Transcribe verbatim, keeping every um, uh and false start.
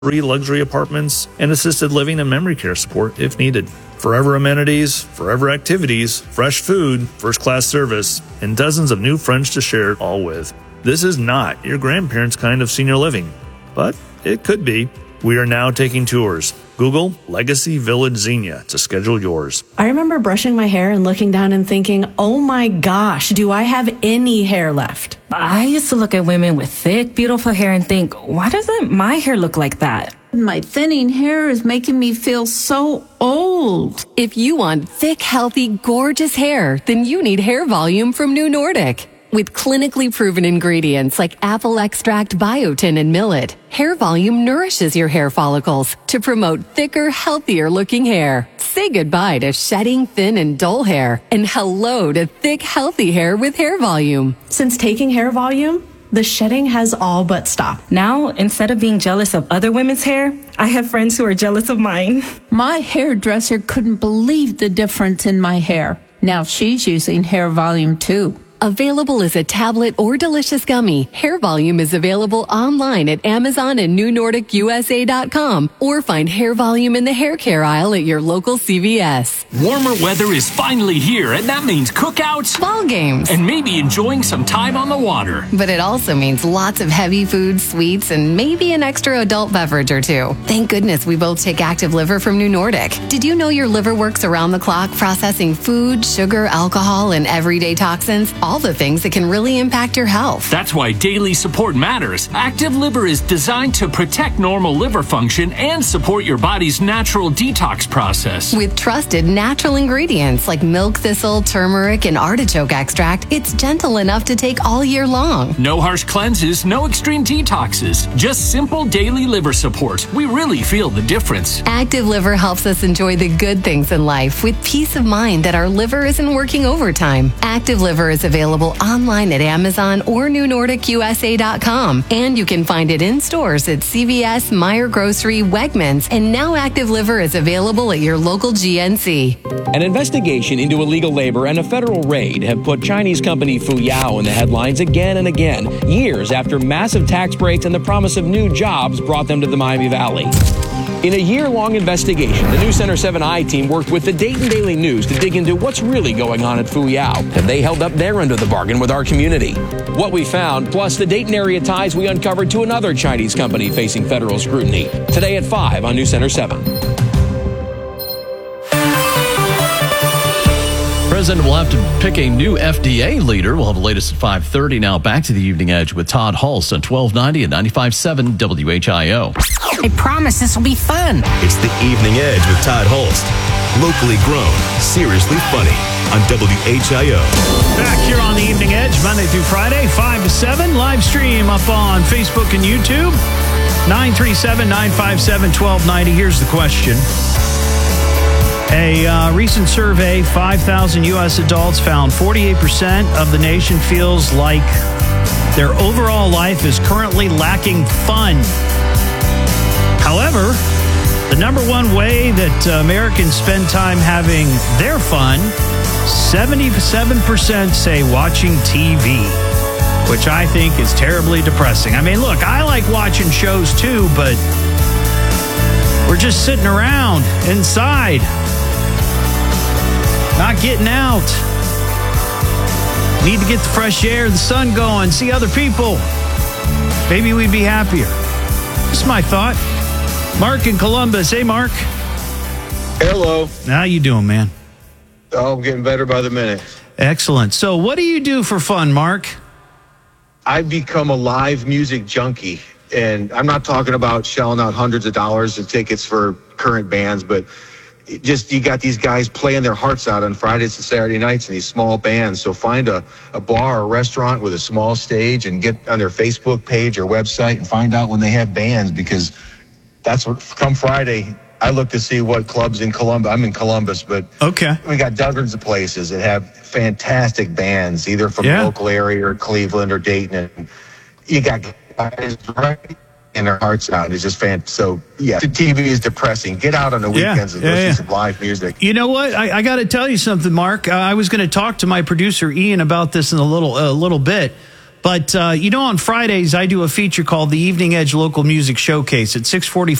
Three luxury apartments, and assisted living and memory care support if needed. Forever amenities, forever activities, fresh food, first-class service, and dozens of new friends to share it all with. This is not your grandparents' kind of senior living, but it could be. We are now taking tours. Google Legacy Village Xenia to schedule yours. I remember brushing my hair and looking down and thinking, oh my gosh, do I have any hair left? I used to look at women with thick, beautiful hair and think, why doesn't my hair look like that? My thinning hair is making me feel so old. If you want thick, healthy, gorgeous hair, then you need Hair Volume from New Nordic. With clinically proven ingredients like apple extract, biotin, and millet, Hair Volume nourishes your hair follicles to promote thicker, healthier looking hair. Say goodbye to shedding, thin, and dull hair, and hello to thick, healthy hair with Hair Volume. Since taking Hair Volume, the shedding has all but stopped. Now, instead of being jealous of other women's hair, I have friends who are jealous of mine. My hairdresser couldn't believe the difference in my hair. Now she's using Hair Volume too. Available as a tablet or delicious gummy, Hair Volume is available online at Amazon and New Nordic U S A dot com, or find Hair Volume in the hair care aisle at your local C V S. Warmer weather is finally here, and that means cookouts, ball games, and maybe enjoying some time on the water. But it also means lots of heavy foods, sweets, and maybe an extra adult beverage or two. Thank goodness we both take Active Liver from New Nordic. Did you know your liver works around the clock processing food, sugar, alcohol, and everyday toxins? All the things that can really impact your health. That's why daily support matters. Active Liver is designed to protect normal liver function and support your body's natural detox process. With trusted natural ingredients like milk thistle, turmeric, and artichoke extract, it's gentle enough to take all year long. No harsh cleanses, no extreme detoxes, just simple daily liver support. We really feel the difference. Active Liver helps us enjoy the good things in life with peace of mind that our liver isn't working overtime. Active Liver is available online at Amazon or New Nordic U S A dot com, and you can find it in stores at C V S, Meijer Grocery, Wegmans, and now Active Liver is available at your local G N C. An investigation into illegal labor and a federal raid have put Chinese company Fuyao in the headlines again and again, years after massive tax breaks and the promise of new jobs brought them to the Miami Valley. In a year-long investigation, the News Center seven I team worked with the Dayton Daily News to dig into what's really going on at Fuyao, and they held up their end of the bargain with our community. What we found, plus the Dayton area ties we uncovered to another Chinese company facing federal scrutiny. Today at five on News Center seven. The president will have to pick a new F D A leader. We'll have the latest at five thirty. Now back to the Evening Edge with Todd Hulse on twelve ninety and ninety-five point seven W H I O. I promise this will be fun. It's the Evening Edge with Todd Hulse. Locally grown, seriously funny on W H I O. Back here on the Evening Edge, Monday through Friday, five to seven. Live stream up on Facebook and YouTube. nine three seven, nine five seven, one two nine zero. Here's the question. A uh, recent survey, five thousand U S adults found forty-eight percent of the nation feels like their overall life is currently lacking fun. However, the number one way that uh, Americans spend time having their fun, seventy-seven percent say watching T V, which I think is terribly depressing. I mean, look, I like watching shows too, but we're just sitting around inside. Not getting out. Need to get the fresh air, the sun going, see other people. Maybe we'd be happier. Just my thought. Mark in Columbus. Hey, Mark. Hello. How you doing, man? Oh, I'm getting better by the minute. Excellent. So what do you do for fun, Mark? I've become a live music junkie. And I'm not talking about shelling out hundreds of dollars of tickets for current bands, but just you got these guys playing their hearts out on Fridays and Saturday nights in these small bands. So find a, a bar or restaurant with a small stage and get on their Facebook page or website and find out when they have bands, because that's what come Friday, I look to see what clubs in Columbus. I'm in Columbus, but okay, we got dozens of places that have fantastic bands, either from yeah. the local area or Cleveland or Dayton. And you got guys right in their hearts out, and it's just fan. So yeah, the T V is depressing. Get out on the weekends yeah, and go yeah, see yeah. some live music. You know what? I, I got to tell you something, Mark. Uh, I was going to talk to my producer Ian about this in a little a little bit, But, uh, you know, on Fridays, I do a feature called the Evening Edge Local Music Showcase at six forty